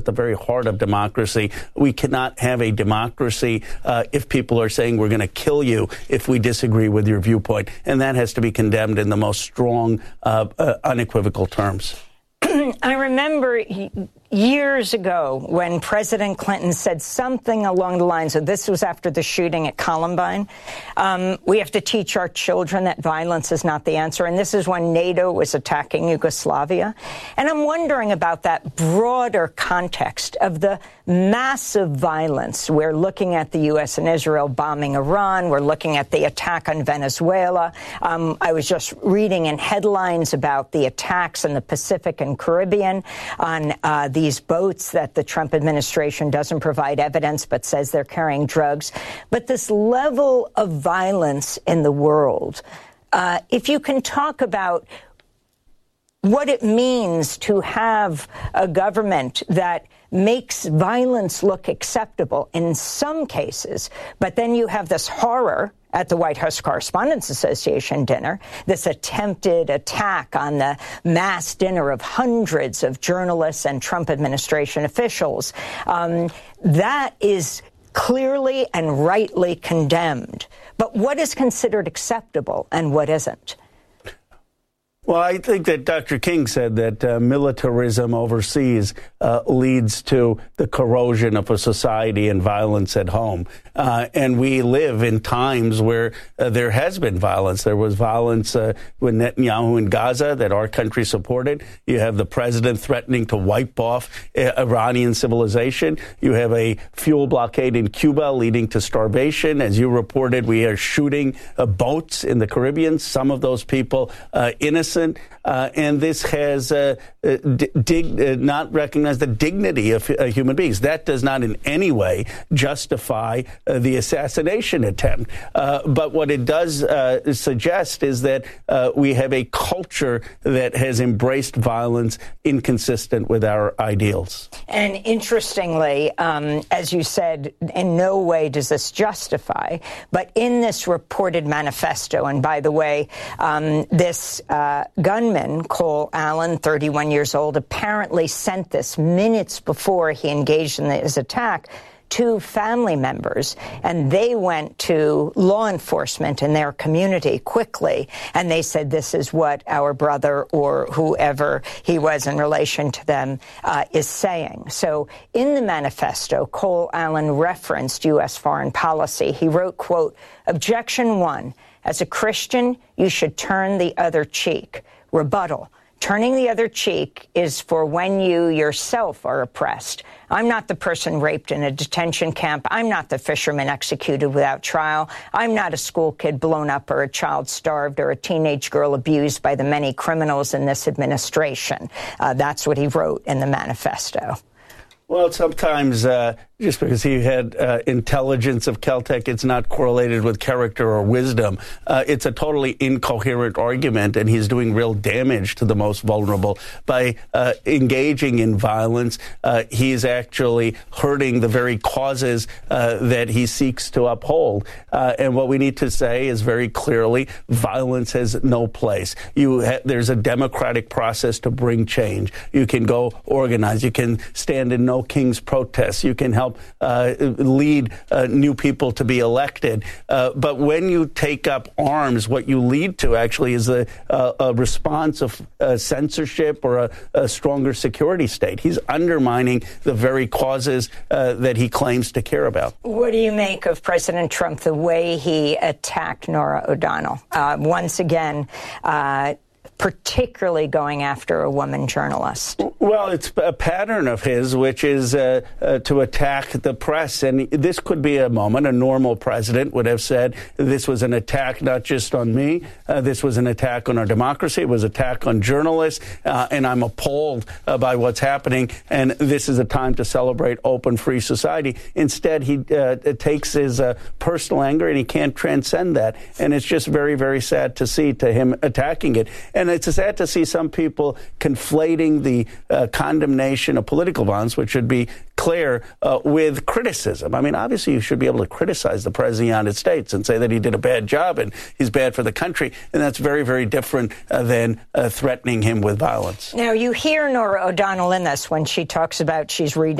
the very heart of democracy. We cannot have a democracy if people are saying we're going to kill you if we disagree with your viewpoint. And that has to be condemned in the most strong, unequivocal terms. I remember years ago when President Clinton said something along the lines of, this was after the shooting at Columbine, we have to teach our children that violence is not the answer. And this is when NATO was attacking Yugoslavia. And I'm wondering about that broader context of the massive violence. We're looking at the U.S. and Israel bombing Iran. We're looking at the attack on Venezuela. I was just reading in headlines about the attacks in the Pacific and Caribbean on these boats that the Trump administration doesn't provide evidence but says they're carrying drugs. But this level of violence in the world, if you can talk about what it means to have a government that makes violence look acceptable in some cases, but then you have this horror at the White House Correspondents Association dinner, this attempted attack on the mass dinner of hundreds of journalists and Trump administration officials. That is clearly and rightly condemned. But what is considered acceptable and what isn't? Well, I think that Dr. King said that militarism overseas leads to the corrosion of a society and violence at home. And we live in times where there has been violence. There was violence with Netanyahu in Gaza that our country supported. You have the president threatening to wipe off Iranian civilization. You have a fuel blockade in Cuba leading to starvation. As you reported, we are shooting boats in the Caribbean. Some of those people innocent. And this has not recognized the dignity of human beings. That does not in any way justify the assassination attempt. But what it does suggest is that we have a culture that has embraced violence inconsistent with our ideals. And interestingly, as you said, in no way does this justify, but in this reported manifesto, and by the way, this gunman, Cole Allen, 31 years old, apparently sent this minutes before he engaged in his attack to family members, and they went to law enforcement in their community quickly, and they said, this is what our brother or whoever he was in relation to them is saying. So in the manifesto, Cole Allen referenced U.S. foreign policy. He wrote, quote, "Objection 1, as a Christian, you should turn the other cheek. Rebuttal. Turning the other cheek is for when you yourself are oppressed. I'm not the person raped in a detention camp. I'm not the fisherman executed without trial. I'm not a school kid blown up or a child starved or a teenage girl abused by the many criminals in this administration." That's what he wrote in the manifesto. Well, sometimes just because he had intelligence of Keltec, it's not correlated with character or wisdom. It's a totally incoherent argument, and he's doing real damage to the most vulnerable. By engaging in violence, he's actually hurting the very causes that he seeks to uphold. And what we need to say is very clearly, violence has no place. There's a democratic process to bring change. You can go organize. You can stand in No King's protests. You can help lead new people to be elected. But when you take up arms, what you lead to actually is a response of censorship or a stronger security state. He's undermining the very causes that he claims to care about. What do you make of President Trump, the way he attacked Norah O'Donnell? Once again, particularly going after a woman journalist. Well, it's a pattern of his, which is to attack the press. And this could be a moment. A normal president would have said this was an attack not just on me. This was an attack on our democracy. It was an attack on journalists. And I'm appalled by what's happening. And this is a time to celebrate open, free society. Instead, he takes his personal anger and he can't transcend that. And it's just very, very sad to see to him attacking it. And it's sad to see some people conflating the condemnation of political violence, which should be clear, with criticism. I mean, obviously, you should be able to criticize the President of the United States and say that he did a bad job and he's bad for the country. And that's very, very different than threatening him with violence. Now, you hear Norah O'Donnell in this when she talks about she's